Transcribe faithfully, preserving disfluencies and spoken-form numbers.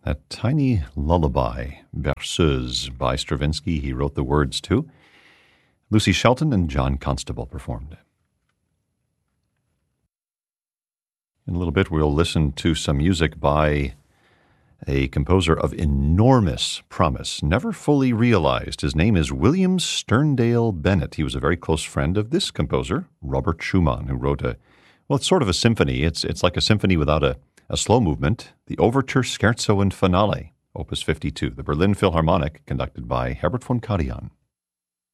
A tiny lullaby, Berceuse, by Stravinsky. He wrote the words too. Lucy Shelton and John Constable performed. In a little bit, we'll listen to some music by a composer of enormous promise, never fully realized. His name is William Sterndale Bennett. He was a very close friend of this composer, Robert Schumann, who wrote a, well, it's sort of a symphony. It's it's like a symphony without a, a slow movement, the Overture, Scherzo, and Finale, Opus fifty-two, the Berlin Philharmonic, conducted by Herbert von Karajan.